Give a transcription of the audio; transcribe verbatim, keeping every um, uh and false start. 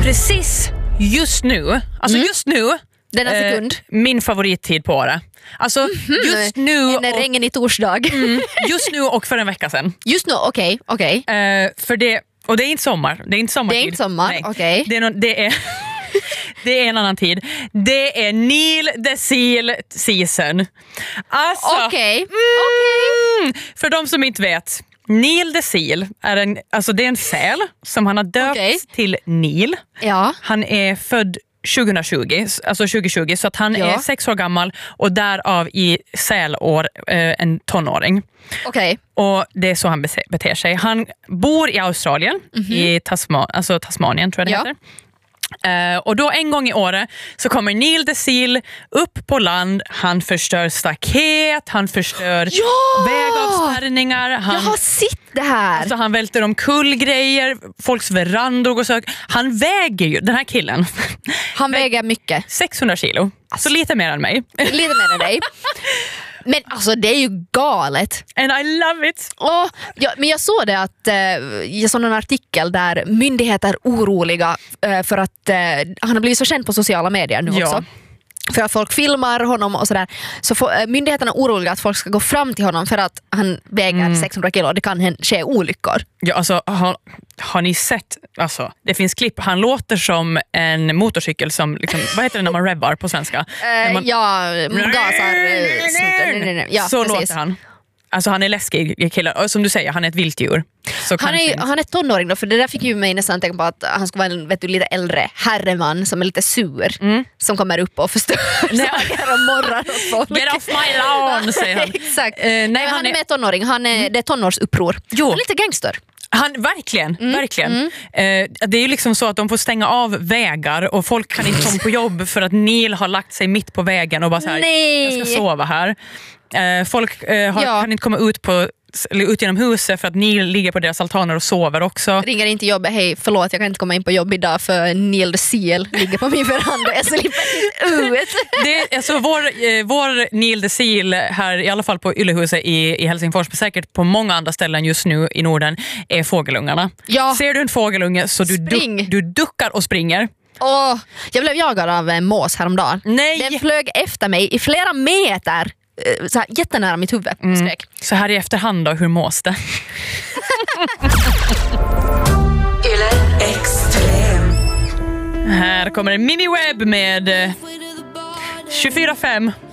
precis just nu, alltså mm. just nu, denna sekund. Eh, min favorittid på året. Alltså mm-hmm. just nu en och, regn i torsdag. Mm, just nu och för en vecka sedan. Just nu, okej, okay, okej. Okay. Eh, för det, och det är inte sommar. Det är inte sommartid. Det är inte sommar, okej. Okay. Det är no, det är det är en annan tid. Det är Nile de Seal season. Alltså, okej. Okay. Mm, okay. För de som inte vet, Nile de Seal är en, alltså det är en säl som han har döpt okay. till Neil. Ja. Han är född tjugohundratjugo, alltså tjugohundratjugo, så att han ja. är sex år gammal och därav i sälår eh, en tonåring. Okej. Okay. Och det är så han beter sig. Han bor i Australien, mm-hmm. i Tasma- alltså Tasmanien tror jag det ja. heter. Uh, och då en gång i året så kommer Nile de Seal upp på land. Han förstör staket, han förstör ja! vägavspärrningar. Han, jag har sett det här. Alltså han välter omkull grejer, folks verandor går sök. Han väger ju, den här killen. Han väger mycket. sexhundra kilo, alltså, så lite mer än mig. Lite mer än dig. Men alltså det är ju galet. And I love it. Oh, ja, men jag såg det att eh, jag såg en artikel där myndigheter är oroliga eh, för att eh, han har blivit så känd på sociala medier nu ja. också. För att folk filmar honom och sådär. Så får, äh, myndigheterna är oroliga att folk ska gå fram till honom för att han väger mm. sexhundra kilo och det kan ske olyckor. Ja, alltså, har, har ni sett, alltså, det finns klipp, han låter som en motorcykel som, liksom, vad heter det när man revvar på svenska? Äh, man... Ja, gasar. Äh, ja, så precis. låter han. Alltså han är läskig kille. Och som du säger, han är ett vilddjur. Så han, är, han är tonåring då, för det där fick ju mig nästan tänka på att han ska vara en vet du, lite äldre herreman som är lite sur. Mm. Som kommer upp och förstör saker och morrar åt folk. Get off my lawn, säger han. Exakt. Uh, nej, han, han är med tonåring, han är, mm. det är tonårsuppror. Jo. Han är lite gangster. Han, verkligen, mm. verkligen. Mm. Uh, det är ju liksom så att de får stänga av vägar och folk kan inte komma på jobb för att Neil har lagt sig mitt på vägen och bara så här, nej. jag ska sova här. Uh, folk uh, har, ja. kan inte komma ut på eller ut genom huset för att Neil ligger på deras altaner och sover också. Ringer inte jobbet, hej förlåt jag kan inte komma in på jobb idag för Nile de Seal ligger på min veranda. Jag slipper inte ut. Det, alltså, vår, eh, vår Nile de Seal här, i alla fall på Yllehuset i, i Helsingfors, men säkert på många andra ställen just nu i Norden, är fågelungarna. Ja. Ser du en fågelunge så du, du, du duckar och springer. Åh, jag blev jagad av en mås häromdagen. Nej. Den flög efter mig i flera meter. Så här, jättenära mitt huvud. Mm. Så här i efterhand då, hur mås det? Här kommer en Mimi Webb med tjugofyra fem